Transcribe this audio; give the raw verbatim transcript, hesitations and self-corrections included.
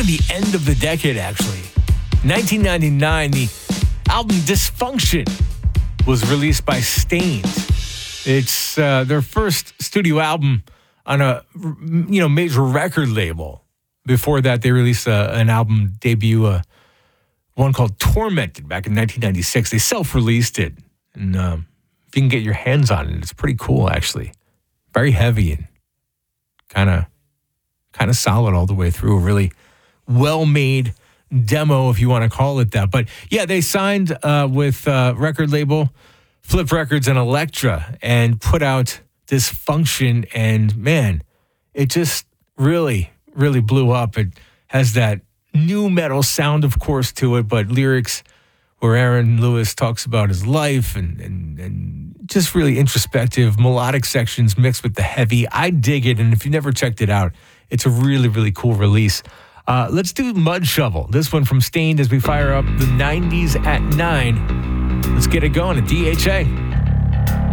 of the end of the decade, actually. nineteen ninety-nine, the album Dysfunction was released by Staind. It's uh, their first studio album on a you know major record label. Before that, they released a, an album debut, uh, one called Tormented, back in nineteen ninety-six. They self-released it. And um, if you can get your hands on it, it's pretty cool, actually. Very heavy and kind of kind of solid all the way through. A really well-made demo, if you want to call it that. But yeah, they signed uh, with uh, record label Flip Records and Elektra and put out Dysfunction. And man, it just really, really blew up. It has that new metal sound, of course, to it, but lyrics where Aaron Lewis talks about his life and, and, and just really introspective melodic sections mixed with the heavy. I dig it. And if you never checked it out, it's a really, really cool release. Uh, let's do Mud Shovel. This one from Staind as we fire up the nineties at nine. Let's get it going at D H A.